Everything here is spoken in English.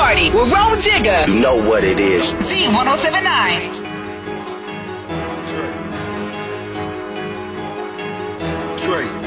Party with Road Digger. You know what it is. Z1079. Dre.